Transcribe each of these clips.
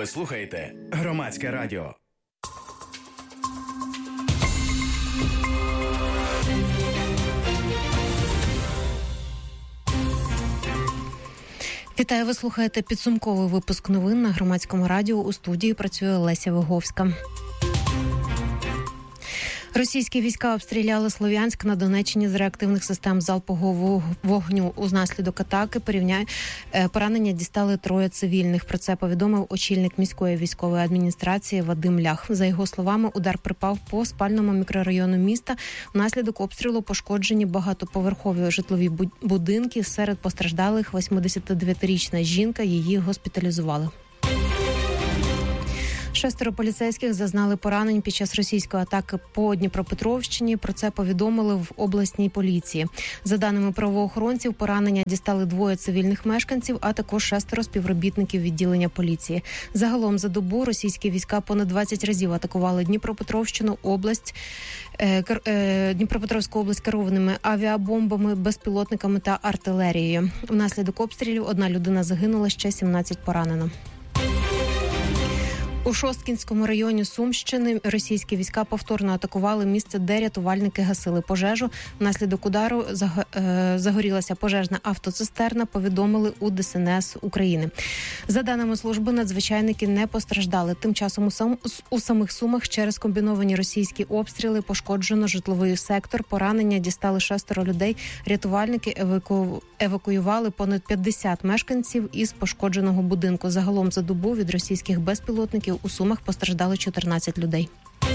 Ви слухаєте Громадське радіо. Вітаю, ви слухаєте підсумковий випуск новин на Громадському радіо. У студії працює Леся Виговська. Російські війська обстріляли Слов'янськ на Донеччині з реактивних систем залпового вогню. Унаслідок атаки поранення дістали 3 цивільних. Про це повідомив очільник міської військової адміністрації Вадим Лях. За його словами, удар припав по спальному мікрорайону міста. Внаслідок обстрілу пошкоджені багатоповерхові житлові будинки. Серед постраждалих 89-річна жінка, її госпіталізували. 6 поліцейських зазнали поранень під час російської атаки по Дніпропетровщині. Про це повідомили в обласній поліції. За даними правоохоронців, поранення дістали 2 цивільних мешканців, а також 6 співробітників відділення поліції. Загалом за добу російські війська понад 20 разів атакували Дніпропетровщину область, Дніпропетровську область керованими авіабомбами, безпілотниками та артилерією. Внаслідок обстрілів 1 людина загинула, ще 17 поранено. У Шосткінському районі Сумщини російські війська повторно атакували місце, де рятувальники гасили пожежу. Внаслідок удару загорілася пожежна автоцистерна, повідомили у ДСНС України. За даними служби, надзвичайники не постраждали. Тим часом у самих Сумах через комбіновані російські обстріли пошкоджено житловий сектор. Поранення дістали 6 людей. Рятувальники евакуювали понад 50 мешканців із пошкодженого будинку. Загалом за добу від російських безпілотників у Сумах постраждали 14 людей.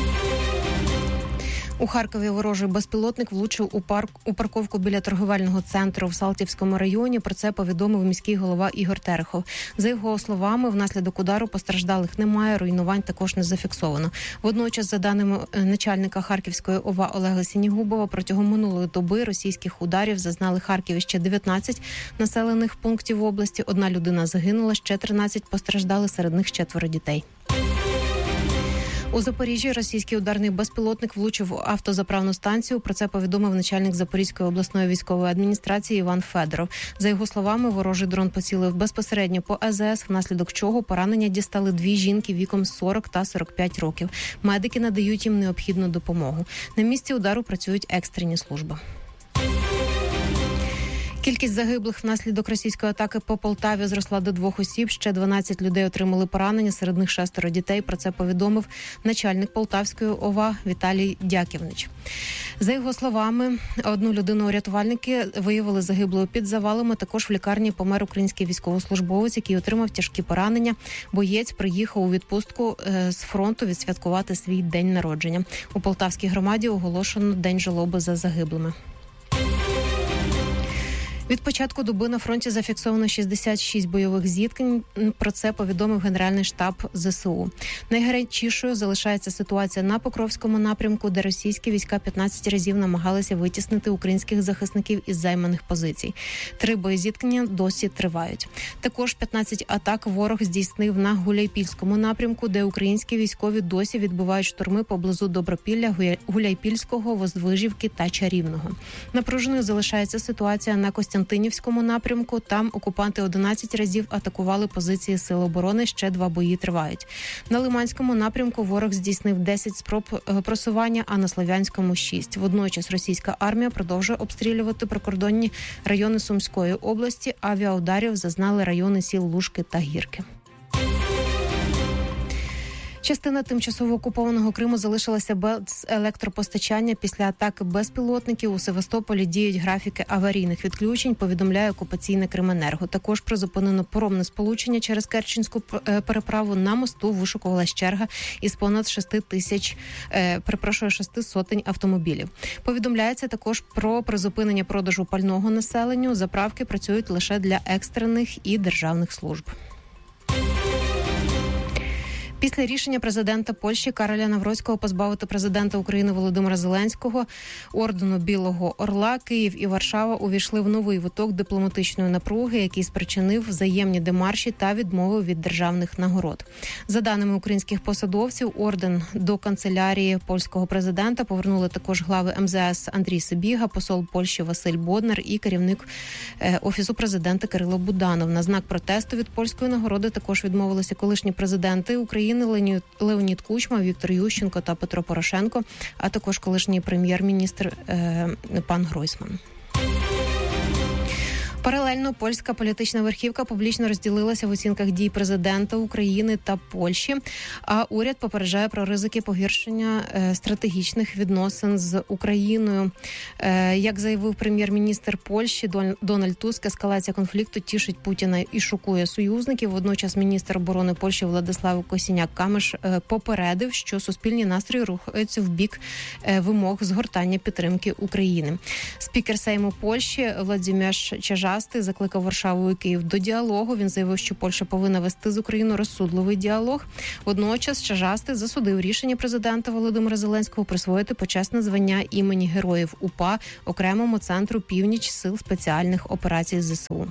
У Харкові ворожий безпілотник влучив у парковку біля торговельного центру в Салтівському районі. Про це повідомив міський голова Ігор Терехов. За його словами, внаслідок удару постраждалих немає, руйнувань також не зафіксовано. Водночас, за даними начальника Харківської ОВА Олега Сінігубова, протягом минулої доби російських ударів зазнали Харків і ще 19 населених пунктів області. 1 людина загинула, ще 13 постраждали, серед них 4 дітей. У Запоріжжі російський ударний безпілотник влучив в автозаправну станцію. Про це повідомив начальник Запорізької обласної військової адміністрації Іван Федоров. За його словами, ворожий дрон поцілив безпосередньо по АЗС, внаслідок чого поранення дістали 2 жінки віком 40 та 45 років. Медики надають їм необхідну допомогу. На місці удару працюють екстрені служби. Кількість загиблих внаслідок російської атаки по Полтаві зросла до 2 осіб. Ще 12 людей отримали поранення, серед них 6 дітей. Про це повідомив начальник Полтавської ОВА Віталій Дяківнич. За його словами, 1 людину рятувальники виявили загиблою під завалами. Також в лікарні помер український військовослужбовець, який отримав тяжкі поранення. Боєць приїхав у відпустку з фронту відсвяткувати свій день народження. У Полтавській громаді оголошено День жалоби за загиблими. Від початку доби на фронті зафіксовано 66 бойових зіткнень. Про це повідомив Генеральний штаб ЗСУ. Найгарячішою залишається ситуація на Покровському напрямку, де російські війська 15 разів намагалися витіснити українських захисників із займаних позицій. 3 боєзіткнення досі тривають. Також 15 атак ворог здійснив на Гуляйпільському напрямку, де українські військові досі відбивають штурми поблизу Добропілля, Гуляйпільського, Воздвижівки та Чарівного. Напруженою залишається ситуація на Костянтинівському напрямку. Там окупанти 11 разів атакували позиції Сил оборони, ще 2 бої тривають. На Лиманському напрямку ворог здійснив 10 спроб просування, а на Слов'янському – 6. Водночас російська армія продовжує обстрілювати прикордонні райони Сумської області. Авіаударів зазнали райони сіл Лужки та Гірки. Частина тимчасово окупованого Криму залишилася без електропостачання після атаки безпілотників. У Севастополі діють графіки аварійних відключень, повідомляє окупаційне Крименерго. Також призупинено паромне сполучення через Керченську переправу. На мосту вишукувалась черга із понад 6 сотень автомобілів. Повідомляється також про призупинення продажу пального населенню. Заправки працюють лише для екстрених і державних служб. Після рішення президента Польщі Кароля Навроцького позбавити президента України Володимира Зеленського ордену Білого Орла, Київ і Варшава увійшли в новий виток дипломатичної напруги, який спричинив взаємні демарші та відмови від державних нагород. За даними українських посадовців, орден до канцелярії польського президента повернули також глави МЗС Андрій Сибіга, посол Польщі Василь Боднар і керівник Офісу президента Кирило Буданов. На знак протесту від польської нагороди також відмовилися колишні президенти України Леонід Кучма, Віктор Ющенко та Петро Порошенко, а також колишній прем'єр-міністр пан Гройсман. Паралельно польська політична верхівка публічно розділилася в оцінках дій президента України та Польщі, а уряд попереджає про ризики погіршення стратегічних відносин з Україною. Як заявив прем'єр-міністр Польщі Дональд Туск, ескалація конфлікту тішить Путіна і шокує союзників. Водночас міністр оборони Польщі Владислав Косіняк-Камиш попередив, що суспільні настрої рухаються в бік вимог згортання підтримки України. Спікер Сейму Польщі Владзіміш Чажастий закликав Варшаву і Київ до діалогу. Він заявив, що Польща повинна вести з Україною розсудливий діалог. Водночас Чажастий засудив рішення президента Володимира Зеленського присвоїти почесне звання імені Героїв УПА окремому центру «Північ» Сил спеціальних операцій ЗСУ.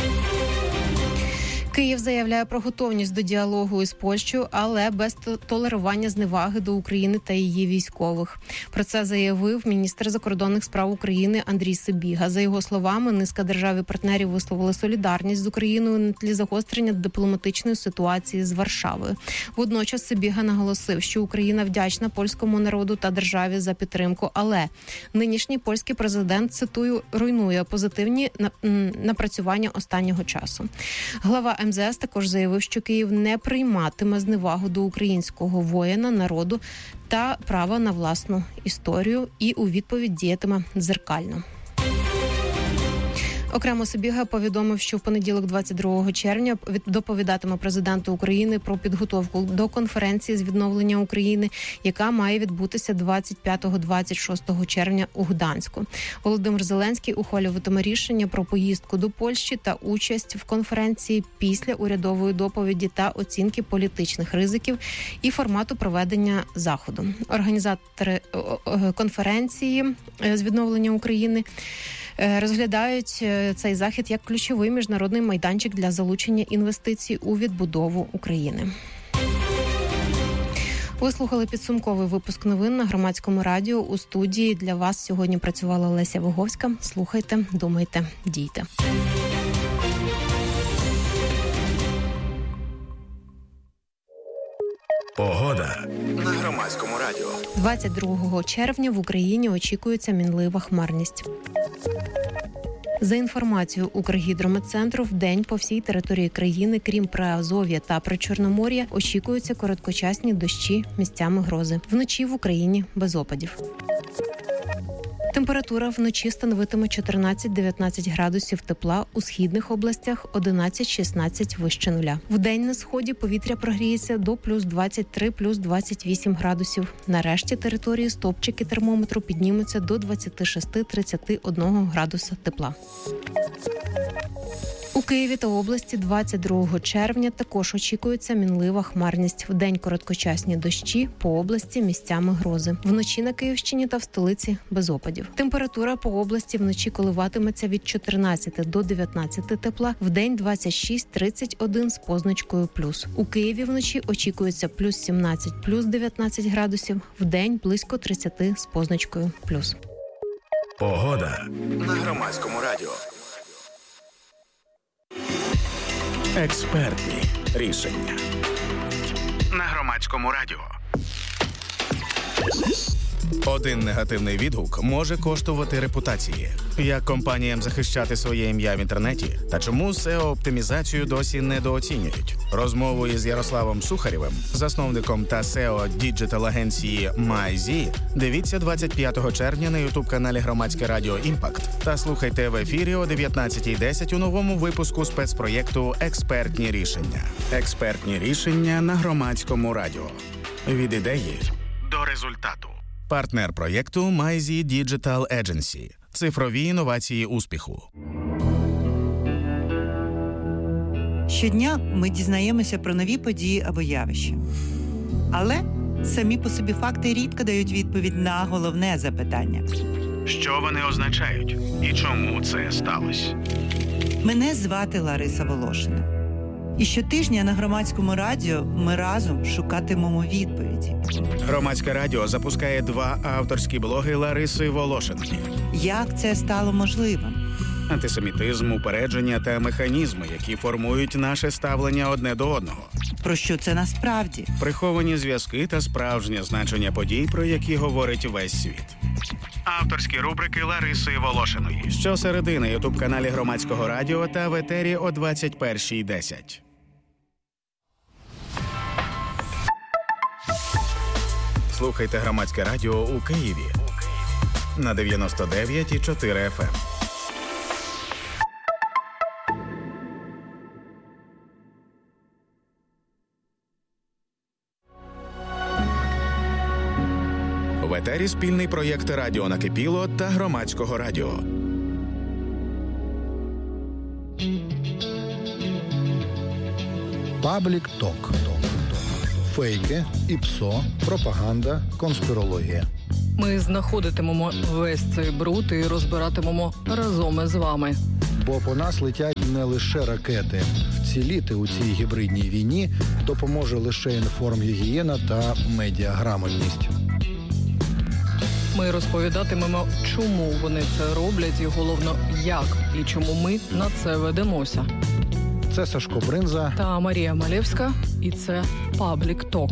Київ заявляє про готовність до діалогу із Польщею, але без толерування зневаги до України та її військових. Про це заявив міністр закордонних справ України Андрій Сибіга. За його словами, низка держав і партнерів висловили солідарність з Україною на тлі загострення дипломатичної ситуації з Варшавою. Водночас Сибіга наголосив, що Україна вдячна польському народу та державі за підтримку, але нинішній польський президент, цитую, руйнує позитивні напрацювання останнього часу. Глава МЗС також заявив, що Київ не прийматиме зневагу до українського воїна, народу та права на власну історію і у відповідь діятиме дзеркально. Окремо Сибіга повідомив, що в понеділок 22 червня доповідатиме президенту України про підготовку до конференції з відновлення України, яка має відбутися 25-26 червня у Гданську. Володимир Зеленський ухвалюватиме рішення про поїздку до Польщі та участь в конференції після урядової доповіді та оцінки політичних ризиків і формату проведення заходу. Організатори конференції з відновлення України розглядають цей захід як ключовий міжнародний майданчик для залучення інвестицій у відбудову України. Ви слухали підсумковий випуск новин на Громадському радіо. У студії для вас сьогодні працювала Леся Виговська. Слухайте, думайте, дійте. Погода на Громадському радіо. 22 червня в Україні очікується мінлива хмарність. За інформацією Укргідрометцентру, вдень по всій території країни, крім Приазов'я та Причорномор'я, очікуються короткочасні дощі, місцями грози. Вночі в Україні без опадів. Температура вночі становитиме 14-19 градусів тепла, у східних областях 11-16 вище нуля. Вдень на сході повітря прогріється до плюс 23, плюс 28 градусів. На решті території стовпчики термометру піднімуться до 26-31 градуса тепла. У Києві та області 22 червня також очікується мінлива хмарність. Вдень короткочасні дощі, по області місцями грози. Вночі на Київщині та в столиці без опадів. Температура по області вночі коливатиметься від 14 до 19 тепла, вдень 26-31 з позначкою плюс. У Києві вночі очікується плюс 17, плюс 19 градусів, вдень близько 30 з позначкою плюс. Погода на Громадському радіо. Експертні рішення на Громадському радіо. Один негативний відгук може коштувати репутації. Як компаніям захищати своє ім'я в інтернеті? Та чому SEO-оптимізацію досі недооцінюють? Розмову із Ярославом Сухарєвим, засновником та SEO діджитал-агенції MyZ, дивіться 25 червня на ютуб-каналі Громадське радіо «Імпакт» та слухайте в ефірі о 19:10 у новому випуску спецпроєкту «Експертні рішення». Експертні рішення на Громадському радіо. Від ідеї до результату. Партнер проєкту MyZ Digital Agency. Цифрові інновації успіху. Щодня ми дізнаємося про нові події або явища. Але самі по собі факти рідко дають відповідь на головне запитання. Що вони означають? І чому це сталося? Мене звати Лариса Волошина. І щотижня на Громадському радіо ми разом шукатимемо відповіді. Громадське радіо запускає 2 авторські блоги Лариси Волошиної. Як це стало можливим? Антисемітизм, упередження та механізми, які формують наше ставлення одне до одного. Про що це насправді? Приховані зв'язки та справжнє значення подій, про які говорить весь світ. Авторські рубрики Лариси Волошиної. Щосереди на ютуб-каналі Громадського радіо та в етері о 21:10. Слухайте Громадське радіо у Києві на 99,4 FM. В етері спільний проєкт «Радіо Накипіло» та Громадського радіо. Паблік Ток. Фейки, ІПСО, пропаганда, конспірологія. Ми знаходитимемо весь цей бруд і розбиратимемо разом із вами. Бо по нас летять не лише ракети. Вціліти у цій гібридній війні допоможе лише інформгігієна та медіаграмотність. Ми розповідатимемо, чому вони це роблять і, головно, як і чому ми на це ведемося. Це Сашко Бринза та Марія Малєвська, і це Паблік Ток.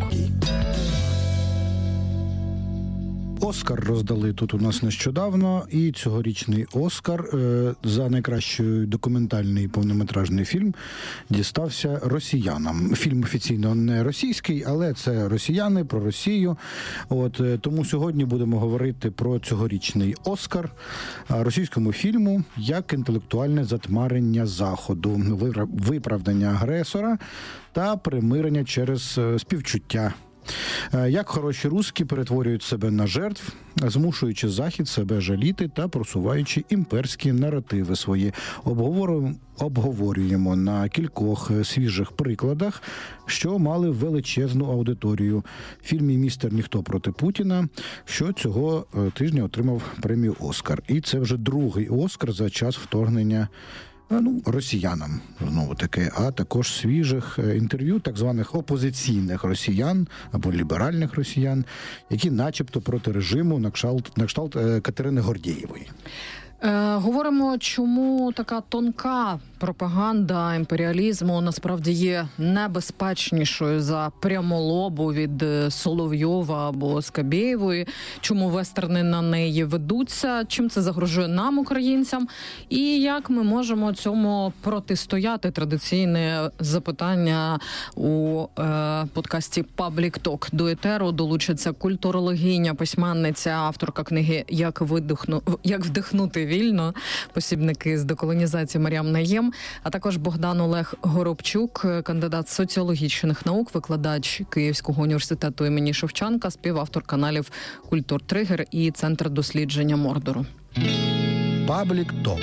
Оскар роздали тут у нас нещодавно, і цьогорічний Оскар за найкращий документальний повнометражний фільм дістався росіянам. Фільм офіційно не російський, але це росіяни про Росію. Тому сьогодні будемо говорити про цьогорічний Оскар російському фільму як інтелектуальне затьмарення Заходу, виправдання агресора та примирення через співчуття. Як хороші русські перетворюють себе на жертв, змушуючи Захід себе жаліти та просуваючи імперські наративи свої. Обговорюємо на кількох свіжих прикладах, що мали величезну аудиторію. В фільмі «Містер Ніхто проти Путіна», що цього тижня отримав премію «Оскар». І це вже другий «Оскар» за час вторгнення росіянам, знову-таки, а також свіжих інтерв'ю так званих опозиційних росіян або ліберальних росіян, які начебто проти режиму на кшталт Катерини Гордєєвої. Говоримо, чому така тонка пропаганда імперіалізму насправді є небезпечнішою за прямолобу від Соловйова або Скабєєвої, чому вестерни на неї ведуться, чим це загрожує нам, українцям, і як ми можемо цьому протистояти. Традиційне запитання у подкасті «Паблік Ток». До етеру долучиться культурологиня, письменниця, авторка книги «Як вдихнути вільно», посібники з деколонізації Мар'ям Наєм, а також Богдан Олег Горобчук, кандидат соціологічних наук, викладач Київського університету імені Шевченка, співавтор каналів «Культуртригер» і «Центр дослідження Мордору». Паблік Ток.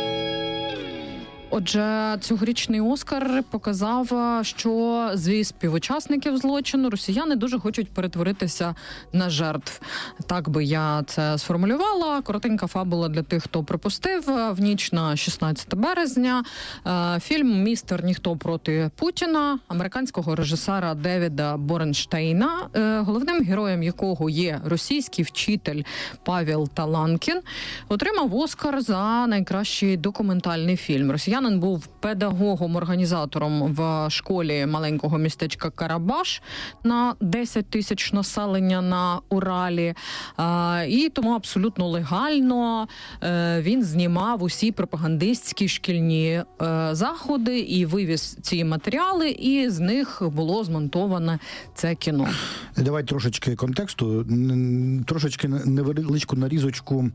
Отже, цьогорічний Оскар показав, що зі співучасників злочину росіяни дуже хочуть перетворитися на жертв. Так би я це сформулювала. Коротенька фабула для тих, хто пропустив. В ніч на 16 березня фільм «Містер Ніхто проти Путіна» американського режисера Девіда Боренштейна, головним героєм якого є російський вчитель Павел Таланкін, отримав Оскар за найкращий документальний фільм. Росіянин був педагогом-організатором в школі маленького містечка Карабаш на 10 тисяч населення на Уралі. І тому абсолютно легально він знімав усі пропагандистські шкільні заходи і вивіз ці матеріали, і з них було змонтоване це кіно. Давай трошечки контексту, трошечки невеличку нарізочку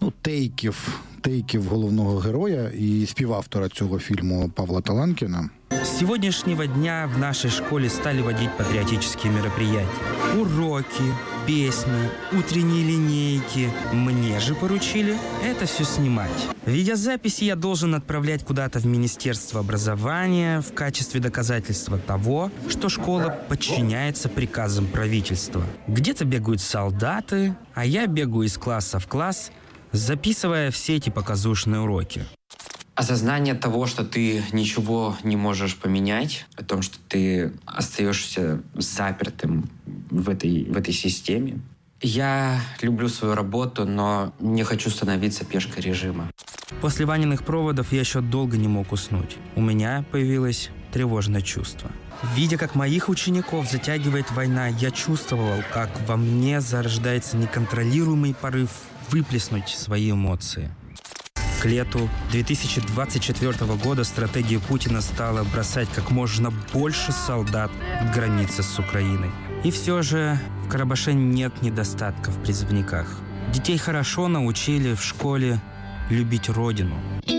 тейків головного героя і співавтора цього фільму Павла Таланкіна. С сегодняшнего дня в нашей школе стали водить патриотические мероприятия. Уроки, песни, утренние линейки. Мне же поручили это все снимать. Видеозаписи я должен отправлять куда-то в Министерство образования в качестве доказательства того, что школа подчиняется приказам правительства. Где-то бегают солдаты, а я бегаю из класса в класс, записывая все эти показушные уроки. Осознание того, что ты ничего не можешь поменять, о том, что ты остаешься запертым в этой системе. Я люблю свою работу, но не хочу становиться пешкой режима. После Ваниных проводов я еще долго не мог уснуть. У меня появилось тревожное чувство. Видя, как моих учеников затягивает война, я чувствовал, как во мне зарождается неконтролируемый порыв выплеснуть свои эмоции. К лету 2024 года стратегия Путина стала бросать как можно больше солдат к границе с Украиной. И все же в Карабаше нет недостатков в призывниках. Детей хорошо научили в школе любить родину.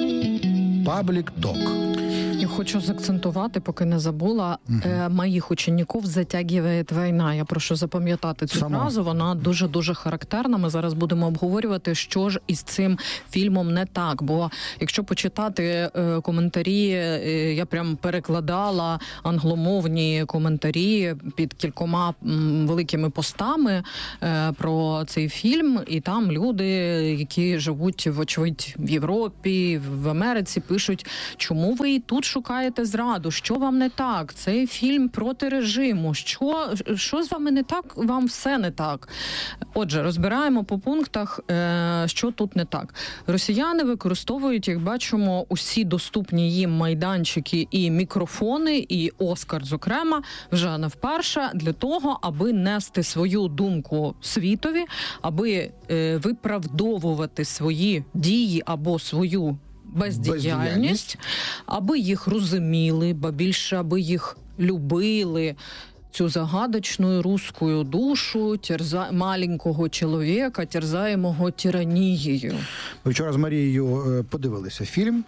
Паблік ток. Я хочу заакцентувати, поки не забула, моїх учнів затягує війна. Я прошу запам'ятати цю фразу, вона дуже-дуже характерна. Ми зараз будемо обговорювати, що ж із цим фільмом не так. Бо якщо почитати коментарі, я прям перекладала англомовні коментарі під кількома великими постами про цей фільм, і там люди, які живуть, вочевидь, в Європі, в Америці, пишуть, чому ви і тут шукаєте зраду, що вам не так, цей фільм проти режиму, що з вами не так, вам все не так. Отже, розбираємо по пунктах, що тут не так. Росіяни використовують, як бачимо, усі доступні їм майданчики і мікрофони, і Оскар, зокрема, вже не вперше, для того, аби нести свою думку світові, аби виправдовувати свої дії або свою бездіяльність, аби їх розуміли, ба більше, аби їх любили, цю загадочну русскую душу маленького чоловіка, терзаємого тиранією. Ми вчора з Марією подивилися фільм.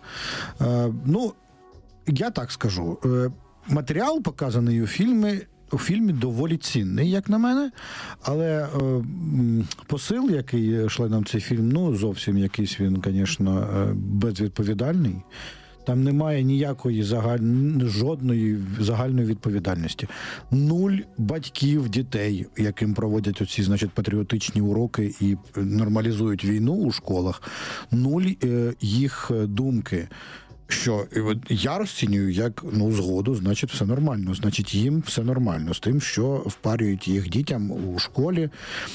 Я так скажу, матеріал, показаний у фільмі доволі цінний, як на мене, але посил, який йшли нам цей фільм, зовсім якийсь він, звісно, безвідповідальний. Там немає ніякої жодної загальної відповідальності. 0 батьків дітей, яким проводять оці, патріотичні уроки і нормалізують війну у школах. 0 їх думки. Що я розцінюю як згоду, значить все нормально. Значить їм все нормально з тим, що впарюють їх дітям у школі.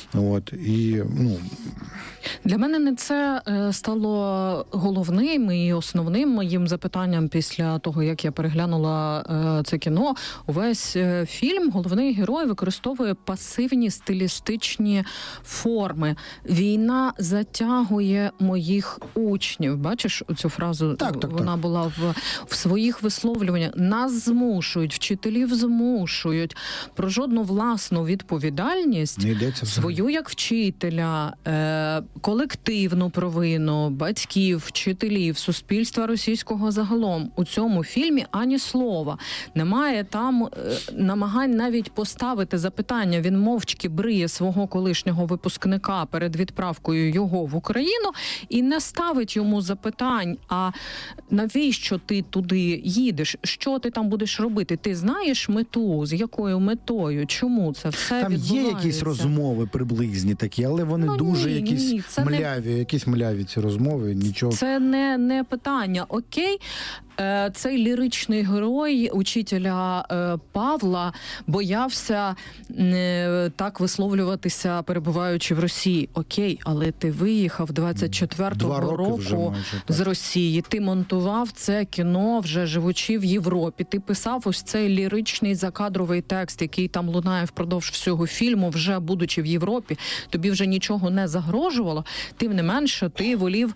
Для мене це стало головним і основним моїм запитанням після того, як я переглянула це кіно. Увесь фільм головний герой використовує пасивні стилістичні форми. Війна затягує моїх учнів. Бачиш цю фразу? Так. Вона була в своїх висловлюваннях. Нас змушують, вчителів змушують. Про жодну власну відповідальність, свою як вчителя, колективну провину, батьків, вчителів, суспільства російського загалом. У цьому фільмі ані слова. Немає там намагань навіть поставити запитання. Він мовчки бриє свого колишнього випускника перед відправкою його в Україну і не ставить йому запитань, а навіщо ти туди їдеш? Що ти там будеш робити? Ти знаєш мету? З якою метою? Чому це все там відбувається? Є якісь розмови приблизні такі, але вони дуже якісь мляві ці розмови, нічого. Це не питання. Окей, цей ліричний герой учителя Павла боявся так висловлюватися, перебуваючи в Росії. Окей, але ти виїхав 24-го року з Росії. Ти монтував це кіно, вже живучи в Європі. Ти писав ось цей ліричний закадровий текст, який там лунає впродовж всього фільму, вже будучи в Європі. Тобі вже нічого не загрожувало. Тим не менше, ти волів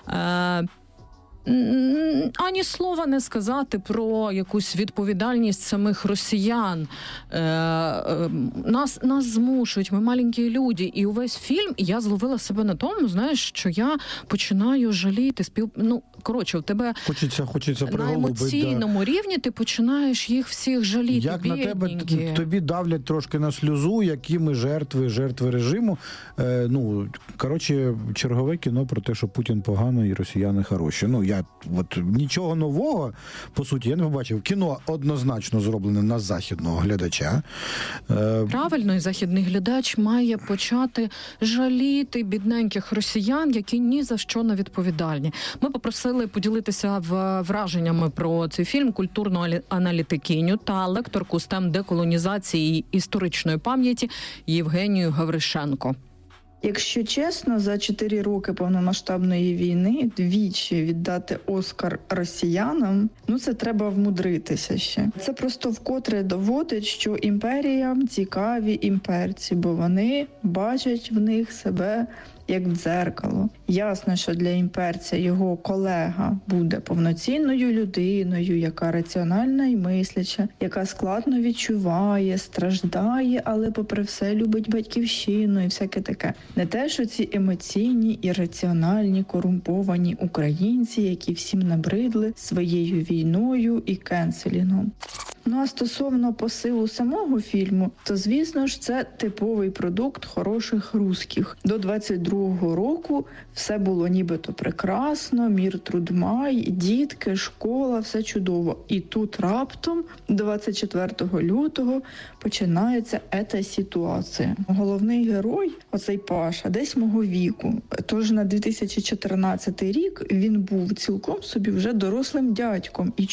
ані слова не сказати про якусь відповідальність самих росіян. Нас змушують, ми маленькі люди. І увесь фільм я зловила себе на тому, що я починаю жаліти Коротше, у тебе Хочеться на приголубити. емоційному рівні ти починаєш їх всіх жаліти. Як на тебе, бідненькі. тобі давлять трошки на сльозу, які ми жертви режиму. Чергове кіно про те, що Путін погано і росіяни хороші. Нічого нового, по суті, я не побачив. Кіно однозначно зроблене на західного глядача. Правильно, і західний глядач має почати жаліти бідненьких росіян, які ні за що не відповідальні. Ми попросили поділитися враженнями про цей фільм культурну аналітикиню та лекторку з тем деколонізації і історичної пам'яті Євгенію Гавришенко. Якщо чесно, за 4 роки повномасштабної війни двічі віддати Оскар росіянам, це треба вмудритися ще. Це просто вкотре доводить, що імперіям цікаві імперці, бо вони бачать в них себе як дзеркало. Ясно, що для імперця його колега буде повноцінною людиною, яка раціональна і мисляча, яка складно відчуває, страждає, але попри все любить батьківщину і всяке таке. Не те, що ці емоційні, ірраціональні, корумповані українці, які всім набридли своєю війною і кенселінгом. А стосовно посилу самого фільму, то, звісно ж, це типовий продукт хороших русських. До 22-го року все було нібито прекрасно, мір, трудмай, дітки, школа, все чудово. І тут раптом, 24 лютого, починається ета ситуація. Головний герой, оцей Паша, десь мого віку. Тож на 2014 рік він був цілком собі вже дорослим дядьком. І